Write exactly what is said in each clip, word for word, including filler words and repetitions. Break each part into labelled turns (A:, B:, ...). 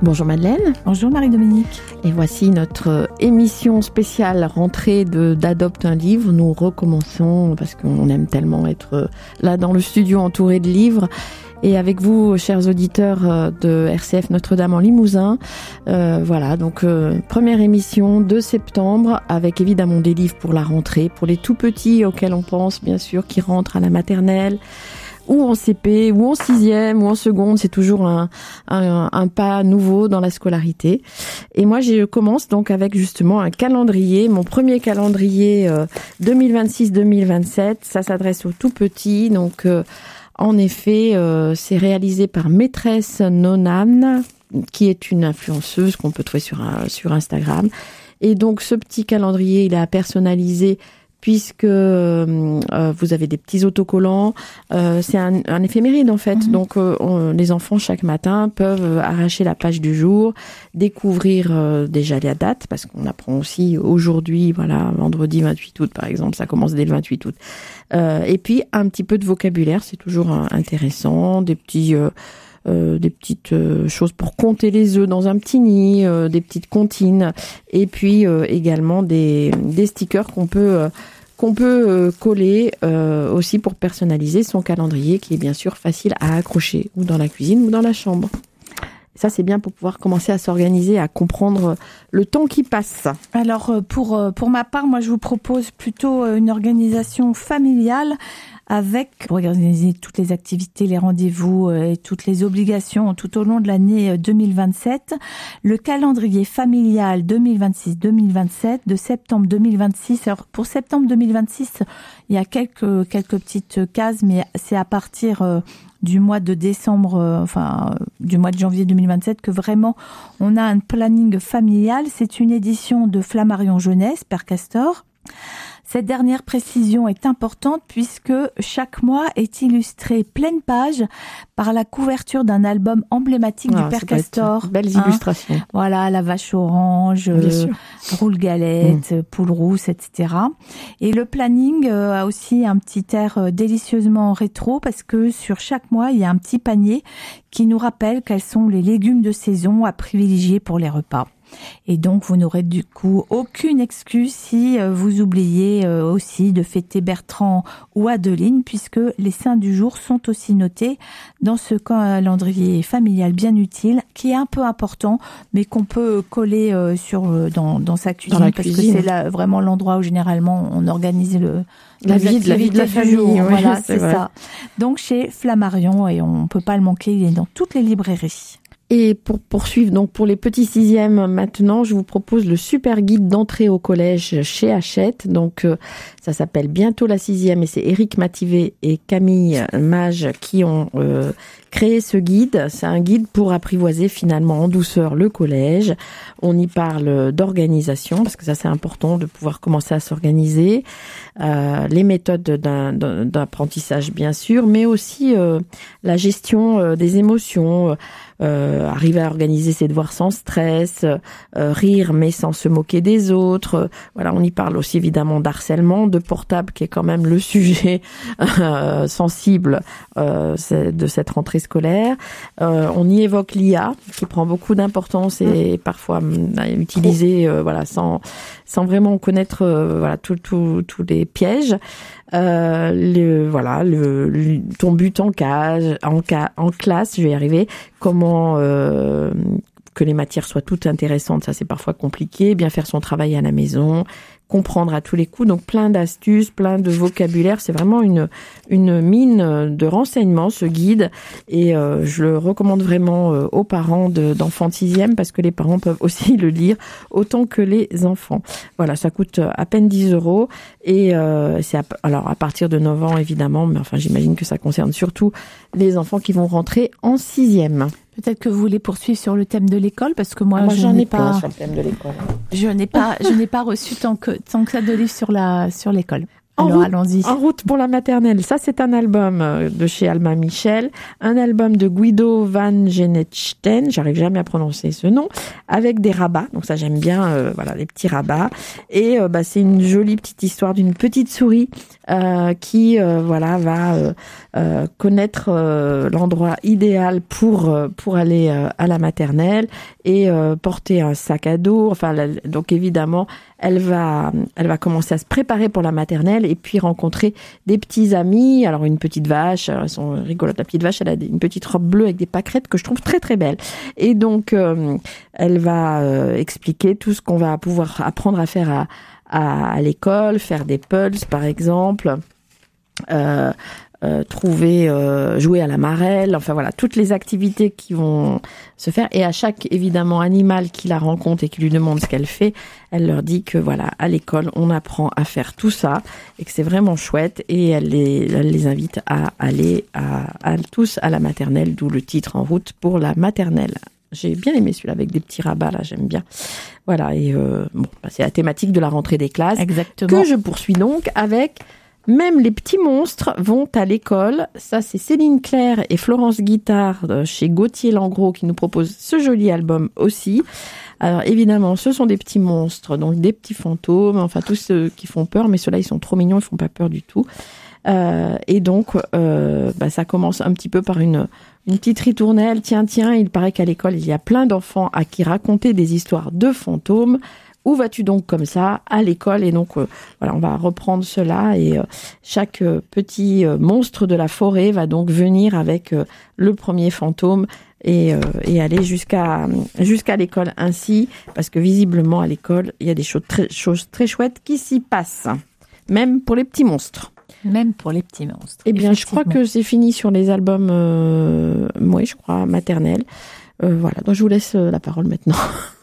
A: Bonjour Madeleine.
B: Bonjour Marie-Dominique.
A: Et voici notre émission spéciale rentrée de d'Adopte un livre. Nous recommençons parce qu'on aime tellement être là dans le studio entouré de livres. Et avec vous, chers auditeurs de R C F Notre-Dame en Limousin. Euh, voilà, donc euh, première émission de septembre avec évidemment des livres pour la rentrée, pour les tout petits auxquels on pense bien sûr, qui rentrent à la maternelle, ou en C P, ou en sixième, ou en seconde, c'est toujours un, un, un pas nouveau dans la scolarité. Et moi, je commence donc avec justement un calendrier, mon premier calendrier euh, deux mille vingt-six deux mille vingt-sept. Ça s'adresse aux tout petits, donc euh, en effet, euh, c'est réalisé par Maîtresse Nonan, qui est une influenceuse qu'on peut trouver sur, sur Instagram. Et donc, ce petit calendrier, il est à personnaliser puisque euh, vous avez des petits autocollants. Euh, c'est un, un éphéméride, en fait. Mmh. Donc, euh, on, les enfants, chaque matin, peuvent arracher la page du jour, découvrir euh, déjà la date, parce qu'on apprend aussi aujourd'hui, voilà, vendredi vingt-huit août, par exemple, ça commence dès le vingt-huit août. Euh, et puis, un petit peu de vocabulaire, c'est toujours euh, intéressant, des petits... Euh, Euh, des petites euh, choses pour compter les œufs dans un petit nid, euh, des petites comptines, et puis euh, également des, des stickers qu'on peut euh, qu'on peut euh, coller euh, aussi pour personnaliser son calendrier, qui est bien sûr facile à accrocher ou dans la cuisine ou dans la chambre. Ça, c'est bien pour pouvoir commencer à s'organiser, à comprendre le temps qui passe.
B: Alors, pour, pour ma part, moi, je vous propose plutôt une organisation familiale avec, pour organiser toutes les activités, les rendez-vous et toutes les obligations tout au long de l'année deux mille vingt-sept, le calendrier familial deux mille vingt-six deux mille vingt-sept de septembre deux mille vingt-six. Alors, pour septembre deux mille vingt-six, il y a quelques, quelques petites cases, mais c'est à partir du mois de décembre, euh, enfin du mois de janvier deux mille vingt-sept, que vraiment on a un planning familial. C'est une édition de Flammarion Jeunesse, Père Castor. Cette dernière précision est importante puisque chaque mois est illustré pleine page par la couverture d'un album emblématique ah, du Père Castor.
A: Belles hein, illustrations.
B: Voilà, la vache orange, euh, roule galette, mmh. poule rousse, et cetera. Et le planning euh, a aussi un petit air euh, délicieusement rétro parce que sur chaque mois, il y a un petit panier qui nous rappelle quels sont les légumes de saison à privilégier pour les repas. Et donc, vous n'aurez du coup aucune excuse si vous oubliez aussi de fêter Bertrand ou Adeline, puisque les saints du jour sont aussi notés dans ce calendrier familial bien utile, qui est un peu important, mais qu'on peut coller sur dans, dans sa cuisine,
A: dans la
B: parce
A: cuisine.
B: que c'est là vraiment l'endroit où généralement on organise le
A: la vie de la vie de la famille.
B: Ouais, voilà, c'est,
A: c'est
B: ça. Donc chez Flammarion, et on peut pas le manquer, il est dans toutes les librairies.
A: Et pour poursuivre, donc pour les petits sixièmes maintenant, je vous propose le super guide d'entrée au collège chez Hachette. Donc euh, ça s'appelle Bientôt la sixième et c'est Éric Mativet et Camille Mage qui ont euh, créé ce guide. C'est un guide pour apprivoiser finalement en douceur le collège. On y parle d'organisation parce que ça c'est important de pouvoir commencer à s'organiser. Euh, les méthodes d'un, d'un, d'apprentissage bien sûr, mais aussi euh, la gestion euh, des émotions. Euh, arriver à organiser ses devoirs sans stress, euh, rire mais sans se moquer des autres. Euh, voilà, on y parle aussi évidemment d'harcèlement, de portable qui est quand même le sujet euh, sensible euh, de cette rentrée scolaire. Euh, on y évoque l'I A qui prend beaucoup d'importance et parfois à utiliser euh, voilà sans sans vraiment connaître euh, voilà tous tous tous les pièges. Euh, le voilà le, le ton but en cage en cas en classe, je vais y arriver. Comment euh, que les matières soient toutes intéressantes, ça c'est parfois compliqué. Bien faire son travail à la maison, comprendre à tous les coups. Donc plein d'astuces, plein de vocabulaire. C'est vraiment une une mine de renseignements ce guide et euh, je le recommande vraiment euh, aux parents de, d'enfants de sixième parce que les parents peuvent aussi le lire autant que les enfants. Voilà, ça coûte à peine dix euros et euh, c'est à, alors à partir de neuf ans évidemment, mais enfin j'imagine que ça concerne surtout les enfants qui vont rentrer en sixième.
B: Peut-être que vous voulez poursuivre sur le thème de l'école, parce que moi,
A: ah, moi
B: je
A: j'en
B: n'ai
A: ai
B: pas
A: sur le thème de l'école.
B: Je n'ai pas, je n'ai pas reçu tant que tant que ça de livres sur la sur l'école.
A: En
B: Alors
A: route,
B: allons-y.
A: En route pour la maternelle. Ça, c'est un album de chez Alma Michel, un album de Guido van Genetstein, j'arrive jamais à prononcer ce nom, avec des rabats. Donc ça, j'aime bien, euh, voilà, les petits rabats. Et euh, bah, c'est une jolie petite histoire d'une petite souris euh, qui, euh, voilà, va euh, euh, connaître euh, l'endroit idéal pour euh, pour aller euh, à la maternelle et euh, porter un sac à dos. Enfin, la, donc évidemment, elle va elle va commencer à se préparer pour la maternelle et puis rencontrer des petits amis. Alors une petite vache, elles sont rigolotes. La petite vache, elle a une petite robe bleue avec des pâquerettes que je trouve très très belle. Et donc euh, elle va euh, expliquer tout ce qu'on va pouvoir apprendre à faire à à, à l'école, faire des pulses par exemple. Euh, Euh, trouver, euh, jouer à la marelle, enfin voilà, toutes les activités qui vont se faire. Et à chaque, évidemment, animal qui la rencontre et qui lui demande ce qu'elle fait, elle leur dit que voilà, à l'école, on apprend à faire tout ça et que c'est vraiment chouette. Et elle les, elle les invite à aller à, à tous à la maternelle, d'où le titre En route pour la maternelle. J'ai bien aimé celui-là avec des petits rabats, là, j'aime bien. Voilà, et euh, bon, bah, c'est la thématique de la rentrée des classes.
B: Exactement.
A: Que je poursuis donc avec Même les petits monstres vont à l'école. Ça, c'est Céline Claire et Florence Guittard chez Gauthier Langros qui nous proposent ce joli album aussi. Alors évidemment, ce sont des petits monstres, donc des petits fantômes, enfin tous ceux qui font peur, mais ceux-là, ils sont trop mignons, ils font pas peur du tout. Euh, et donc, euh, bah, ça commence un petit peu par une, une petite ritournelle. Tiens, tiens, il paraît qu'à l'école, il y a plein d'enfants à qui raconter des histoires de fantômes. Où vas-tu donc comme ça à l'école? Et donc, euh, voilà, on va reprendre cela et euh, chaque euh, petit euh, monstre de la forêt va donc venir avec euh, le premier fantôme et, euh, et aller jusqu'à jusqu'à l'école ainsi, parce que visiblement à l'école, il y a des choses très, choses très chouettes qui s'y passent, même pour les petits monstres.
B: Même pour les petits monstres.
A: Eh bien, je crois que c'est fini sur les albums, euh, oui, je crois, maternels. Euh, voilà, donc je vous laisse la parole maintenant.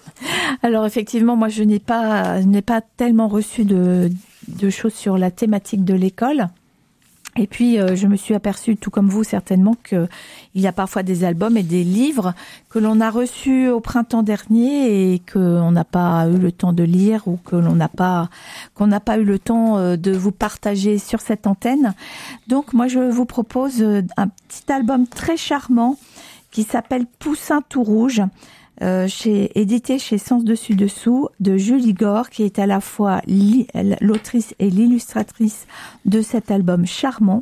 B: Alors effectivement, moi je n'ai pas, je n'ai pas tellement reçu de, de choses sur la thématique de l'école. Et puis euh, je me suis aperçue, tout comme vous certainement, que il y a parfois des albums et des livres que l'on a reçus au printemps dernier et qu'on n'a pas eu le temps de lire ou que l'on n'a pas, qu'on n'a pas eu le temps de vous partager sur cette antenne. Donc moi je vous propose un petit album très charmant qui s'appelle Poussin tout rouge. Euh, chez, édité chez Sens Dessus Dessous de Julie Gore, qui est à la fois li, l'autrice et l'illustratrice de cet album charmant.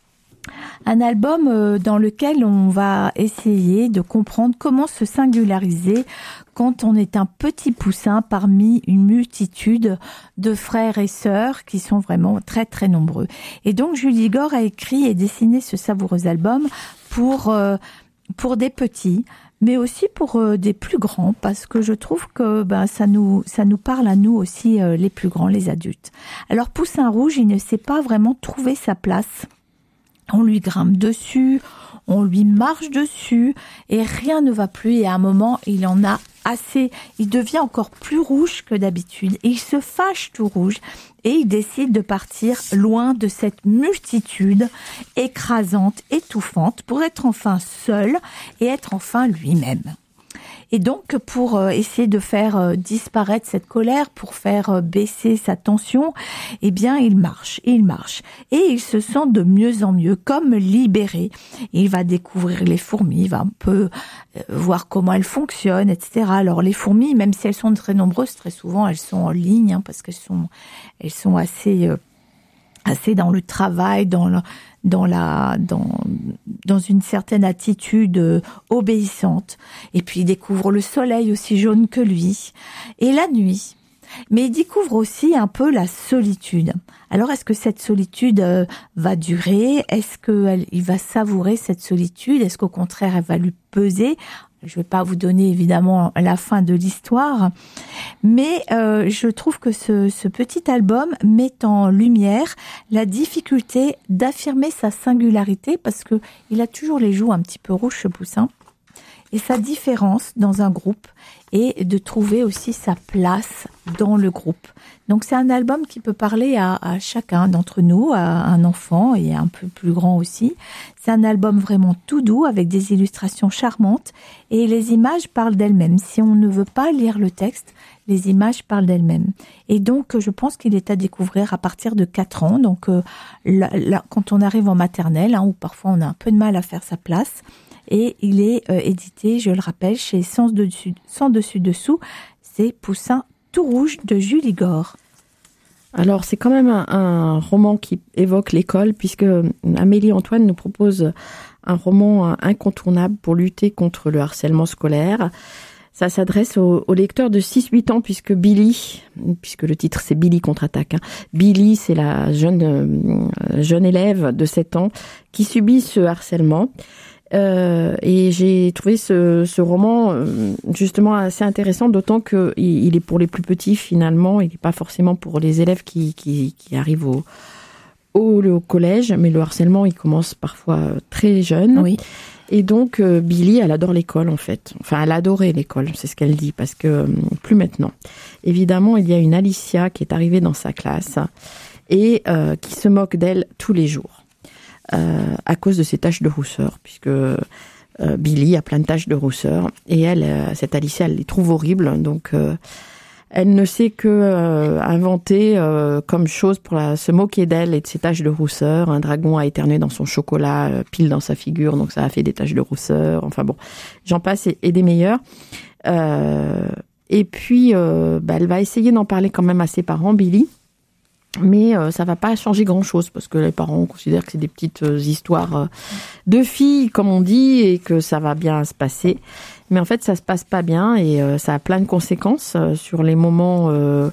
B: Un album euh, dans lequel on va essayer de comprendre comment se singulariser quand on est un petit poussin parmi une multitude de frères et sœurs qui sont vraiment très très nombreux. Et donc Julie Gore a écrit et dessiné ce savoureux album pour, euh, pour des petits, mais aussi pour euh, des plus grands, parce que je trouve que ben, ça nous ça nous parle à nous aussi, euh, les plus grands, les adultes. Alors Poussin Rouge, il ne sait pas vraiment trouver sa place. On lui grimpe dessus, on lui marche dessus, et rien ne va plus. Et à un moment, il en a assez. Il devient encore plus rouge que d'habitude, et il se fâche tout rouge, et il décide de partir loin de cette multitude écrasante, étouffante, pour être enfin seul et être enfin lui-même. Et donc, pour euh, essayer de faire euh, disparaître cette colère, pour faire euh, baisser sa tension, eh bien, il marche, il marche. Et il se sent de mieux en mieux, comme libéré. Il va découvrir les fourmis, il va un peu euh, voir comment elles fonctionnent, et cetera. Alors, les fourmis, même si elles sont très nombreuses, très souvent, elles sont en ligne, hein, parce qu'elles sont, elles sont assez, euh, assez dans le travail, dans le, dans la dans dans une certaine attitude euh, obéissante. Et puis il découvre le soleil aussi jaune que lui et la nuit. Mais il découvre aussi un peu la solitude. Alors est-ce que cette solitude euh, va durer? Est-ce que il va savourer cette solitude? Est-ce qu'au contraire elle va lui peser? Je ne vais pas vous donner évidemment la fin de l'histoire, mais euh, je trouve que ce, ce petit album met en lumière la difficulté d'affirmer sa singularité, parce que il a toujours les joues un petit peu rouges, ce poussin, et sa différence dans un groupe et de trouver aussi sa place dans le groupe. Donc c'est un album qui peut parler à, à chacun d'entre nous, à un enfant et un peu plus grand aussi. C'est un album vraiment tout doux avec des illustrations charmantes et les images parlent d'elles-mêmes. Si on ne veut pas lire le texte, les images parlent d'elles-mêmes. Et donc je pense qu'il est à découvrir à partir de quatre ans. Donc euh, là, là, quand on arrive en maternelle, hein, où parfois on a un peu de mal à faire sa place, et il est euh, édité, je le rappelle, chez Sans Dessus, Sans Dessus Dessous, c'est Poussin tout rouge de Julie Gore.
A: Alors c'est quand même un, un roman qui évoque l'école, puisque Amélie Antoine nous propose un roman incontournable pour lutter contre le harcèlement scolaire. Ça s'adresse aux, aux lecteurs de six huit ans, puisque Billy, puisque le titre c'est Billy contre-attaque, hein. Billy, c'est la jeune, euh, jeune élève de sept ans qui subit ce harcèlement. Euh, et j'ai trouvé ce, ce roman euh, justement assez intéressant, d'autant que il, il est pour les plus petits finalement, il n'est pas forcément pour les élèves qui, qui, qui arrivent au, au, au collège, mais le harcèlement il commence parfois très jeune.
B: Oui.
A: Et donc euh, Billy, elle adore l'école en fait, enfin elle adorait l'école, c'est ce qu'elle dit, parce que euh, plus maintenant. Évidemment, il y a une Alicia qui est arrivée dans sa classe et euh, qui se moque d'elle tous les jours. Euh, à cause de ses taches de rousseur, puisque euh, Billy a plein de taches de rousseur, et elle, euh, cette Alicia, elle les trouve horribles, donc euh, elle ne sait que euh, inventer euh, comme chose pour la, se moquer d'elle et de ses taches de rousseur. Un dragon a éternué dans son chocolat, euh, pile dans sa figure, donc ça a fait des taches de rousseur, enfin bon, j'en passe, et, et des meilleurs. Euh, et puis, euh, bah, elle va essayer d'en parler quand même à ses parents, Billy, mais euh, ça va pas changer grand-chose parce que les parents considèrent que c'est des petites euh, histoires euh, de filles, comme on dit, et que ça va bien se passer. Mais en fait, ça se passe pas bien et euh, ça a plein de conséquences euh, sur les moments euh,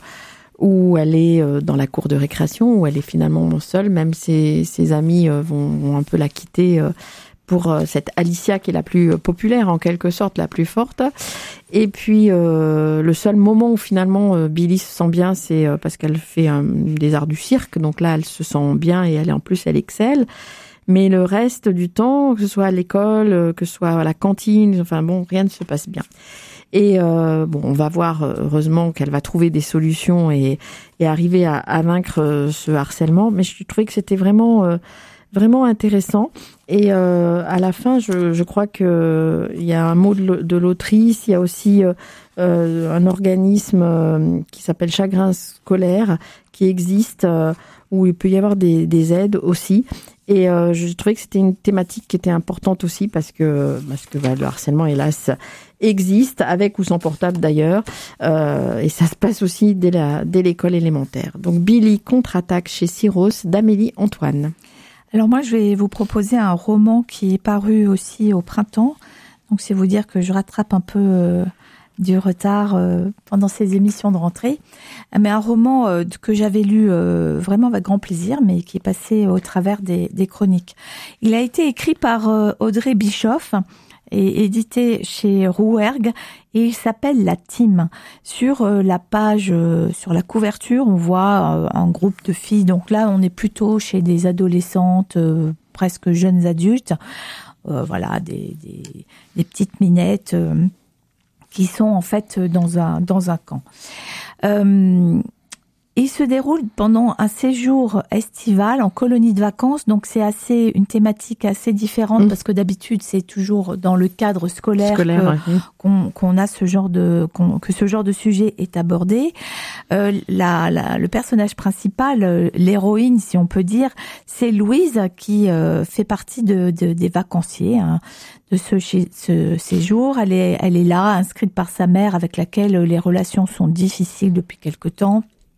A: où elle est euh, dans la cour de récréation, où elle est finalement seule. Même ses, ses amis euh, vont, vont un peu la quitter euh, pour euh, cette Alicia qui est la plus populaire, en quelque sorte, la plus forte. Et puis, euh, le seul moment où finalement euh, Billy se sent bien, c'est euh, parce qu'elle fait euh, des arts du cirque. Donc là, elle se sent bien et elle en plus, elle excelle. Mais le reste du temps, que ce soit à l'école, que ce soit à la cantine, enfin bon, rien ne se passe bien. Et euh, bon, on va voir heureusement qu'elle va trouver des solutions et, et arriver à, à vaincre ce harcèlement. Mais je trouvais que c'était vraiment... Euh, vraiment intéressant. Et euh, à la fin, je, je crois que il y a un mot de, de l'autrice. Il y a aussi euh, euh, un organisme euh, qui s'appelle Chagrin scolaire qui existe euh, où il peut y avoir des, des aides aussi. Et euh, je trouvais que c'était une thématique qui était importante aussi parce que parce que bah, le harcèlement, hélas, existe avec ou sans portable d'ailleurs. Euh, et ça se passe aussi dès la dès l'école élémentaire. Donc Billy contre-attaque chez Syros d'Amélie Antoine.
B: Alors moi, je vais vous proposer un roman qui est paru aussi au printemps. Donc c'est vous dire que je rattrape un peu euh, du retard euh, pendant ces émissions de rentrée. Mais un roman euh, que j'avais lu euh, vraiment avec grand plaisir, mais qui est passé au travers des, des chroniques. Il a été écrit par euh, Audrey Bischoff et édité chez Rouergue, et il s'appelle La Team. Sur euh, la page, euh, sur la couverture, on voit euh, un groupe de filles. Donc là, on est plutôt chez des adolescentes, euh, presque jeunes adultes. Euh, voilà, des, des, des petites minettes euh, qui sont en fait dans un dans un camp. Euh, Il se déroule pendant un séjour estival en colonie de vacances, donc c'est assez une thématique assez différente mmh. parce que d'habitude c'est toujours dans le cadre scolaire, scolaire que, ouais. qu'on, qu'on a ce genre de qu'on, que ce genre de sujet est abordé. Euh, la, la, le personnage principal, l'héroïne si on peut dire, c'est Louise qui euh, fait partie de, de des vacanciers hein, de ce, ce séjour. Elle est elle est là, inscrite par sa mère avec laquelle les relations sont difficiles depuis quelque temps.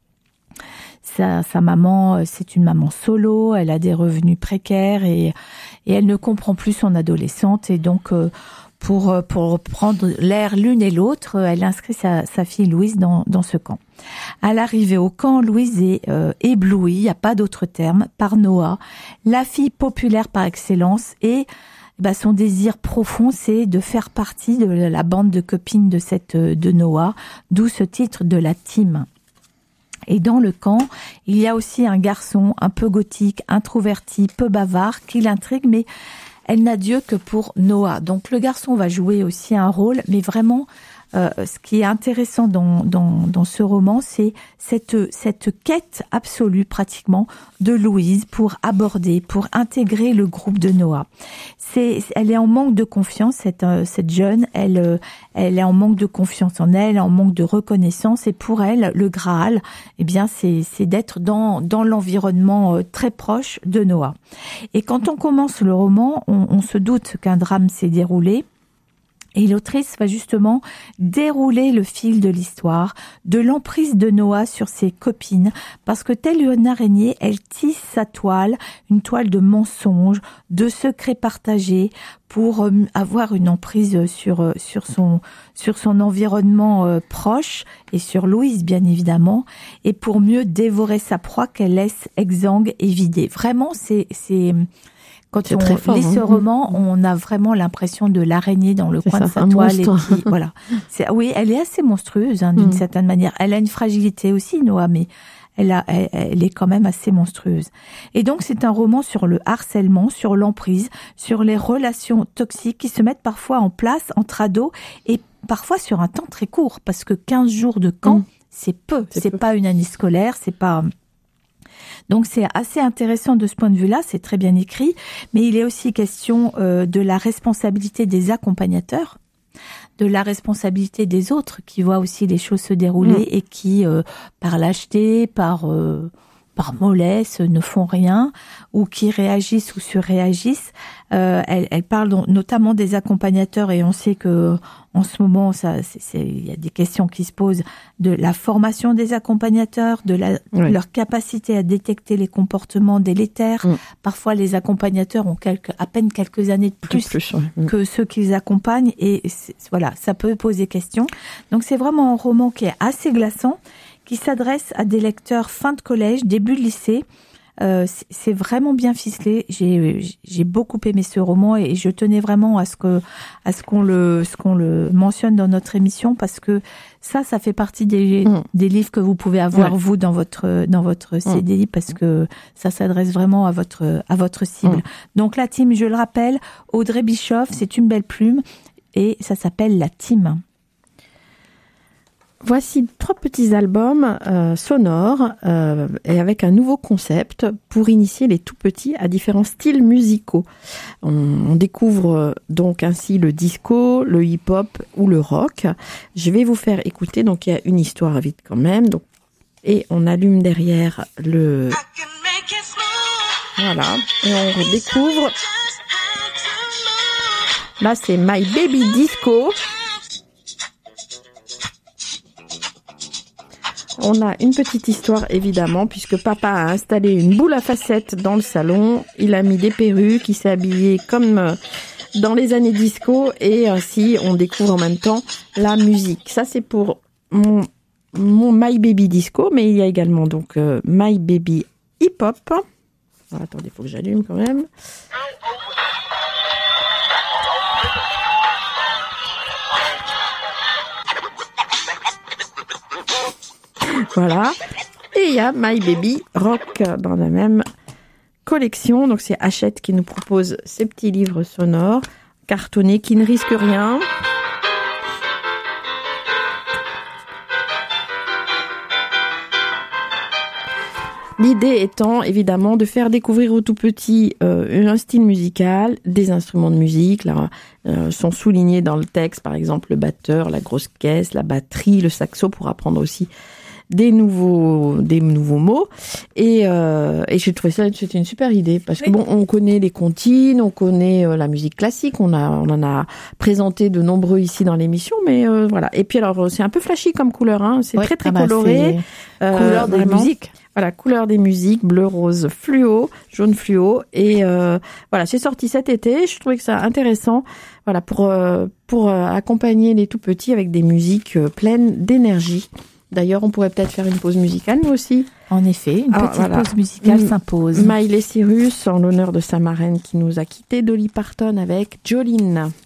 B: Sa, sa maman, c'est une maman solo, elle a des revenus précaires et, et elle ne comprend plus son adolescente. Et donc, pour, pour prendre l'air l'une et l'autre, elle inscrit sa, sa fille Louise dans, dans ce camp. À l'arrivée au camp, Louise est euh, éblouie, il n'y a pas d'autre terme, par Noah, la fille populaire par excellence. Et bah, son désir profond, c'est de faire partie de la bande de copines de, cette, de Noah, d'où ce titre de La Team. Et dans le camp, il y a aussi un garçon un peu gothique, introverti, peu bavard, qui l'intrigue, mais elle n'a Dieu que pour Noah. Donc le garçon va jouer aussi un rôle, mais vraiment, euh, ce qui est intéressant dans, dans, dans ce roman, c'est cette, cette quête absolue pratiquement de Louise pour aborder, pour intégrer le groupe de Noah. C'est, elle est en manque de confiance, cette, cette jeune, elle, elle est en manque de confiance en elle, en manque de reconnaissance, et pour elle, le Graal, eh bien, c'est, c'est d'être dans, dans l'environnement très proche de Noah. Et quand on commence le roman, on, on se doute qu'un drame s'est déroulé. Et l'autrice va justement dérouler le fil de l'histoire, de l'emprise de Noah sur ses copines, parce que telle une araignée, elle tisse sa toile, une toile de mensonges, de secrets partagés, pour avoir une emprise sur sur son sur son environnement euh, proche et sur Louise bien évidemment, et pour mieux dévorer sa proie qu'elle laisse exsangue et vidée. Vraiment, c'est c'est Quand
A: c'est
B: on
A: très fort,
B: lit ce
A: hein.
B: roman, on a vraiment l'impression de l'araignée dans le
A: c'est
B: coin
A: ça,
B: de sa
A: un
B: toile. Et
A: monstre.
B: qui, voilà. C'est, oui, elle est assez monstrueuse, hein, d'une
A: Mm.
B: certaine manière. Elle a une fragilité aussi, Noah, mais elle, a, elle, elle est quand même assez monstrueuse. Et donc, c'est un roman sur le harcèlement, sur l'emprise, sur les relations toxiques qui se mettent parfois en place entre ados et parfois sur un temps très court, parce que quinze jours de camp,
A: Mm.
B: c'est peu.
A: C'est
B: C'est
A: peu.
B: pas une année scolaire, c'est pas... Donc c'est assez intéressant de ce point de vue-là, c'est très bien écrit, mais il est aussi question euh, de la responsabilité des accompagnateurs, de la responsabilité des autres qui voient aussi les choses se dérouler
A: Mmh.
B: et qui, euh, par lâcheté, par euh, par mollesse, ne font rien ou qui réagissent ou surréagissent. Euh, elle, elle parle donc notamment des accompagnateurs et on sait que en ce moment, ça, c'est, c'est, il y a des questions qui se posent de la formation des accompagnateurs, de la,
A: Oui.
B: leur capacité à détecter les comportements délétères.
A: Mm.
B: Parfois, les accompagnateurs ont quelques, à peine quelques années de plus,
A: De plus, ouais. Mm.
B: que ceux qu'ils accompagnent et c'est, voilà, ça peut poser question. Donc, c'est vraiment un roman qui est assez glaçant, qui s'adresse à des lecteurs fin de collège, début de lycée. Euh, c'est, c'est vraiment bien ficelé. J'ai, j'ai beaucoup aimé ce roman et je tenais vraiment à ce que, à ce qu'on le, ce qu'on le mentionne dans notre émission parce que ça, ça fait partie des,
A: Mm.
B: des livres que vous pouvez avoir
A: Ouais.
B: vous dans votre, dans votre C D I parce que ça s'adresse vraiment à votre, à votre cible.
A: Mm.
B: Donc la team, je le rappelle, Audrey Bischoff, c'est une belle plume et ça s'appelle La Team.
A: Voici trois petits albums euh, sonores euh, et avec un nouveau concept pour initier les tout petits à différents styles musicaux. On, on découvre euh, donc ainsi le disco, le hip-hop ou le rock. Je vais vous faire écouter, donc il y a une histoire vite quand même. Donc, et on allume derrière le... Voilà, et on découvre... Là c'est My Baby Disco. On a une petite histoire évidemment puisque papa a installé une boule à facettes dans le salon, il a mis des perruques, il s'est habillé comme dans les années disco et ainsi on découvre en même temps la musique. Ça c'est pour mon, mon My Baby Disco, mais il y a également donc euh, My Baby Hip Hop. Oh, attendez, il faut que j'allume quand même. Voilà. Et il y a My Baby Rock dans la même collection. Donc c'est Hachette qui nous propose ces petits livres sonores, cartonnés, qui ne risquent rien. L'idée étant évidemment de faire découvrir aux tout petits euh, un style musical, des instruments de musique. Là, euh, sont soulignés dans le texte, par exemple le batteur, la grosse caisse, la batterie, le saxo, pour apprendre aussi des nouveaux des nouveaux mots. Et, euh, et j'ai trouvé ça c'était une super idée parce que
B: oui.
A: bon, on connaît les comptines, on connaît euh, la musique classique, on a on en a présenté de nombreux ici dans l'émission, mais euh, voilà. Et puis alors c'est un peu flashy comme couleur, hein. C'est
B: oui,
A: très très
B: ah bah,
A: coloré.
B: C'est
A: Euh,
B: couleur de
A: vraiment.
B: musique.
A: Voilà, couleur des musiques, bleu, rose, fluo, jaune fluo. Et euh, voilà, c'est sorti cet été. Je trouvais que ça intéressant. Voilà, pour euh, pour euh, accompagner les tout petits avec des musiques euh, pleines d'énergie. D'ailleurs, on pourrait peut-être faire une pause musicale, nous aussi.
B: En effet, une
A: Ah,
B: petite
A: voilà.
B: pause musicale
A: Mm.
B: s'impose.
A: Miley Cyrus, en l'honneur de sa marraine qui nous a quittés, Dolly Parton avec Jolene.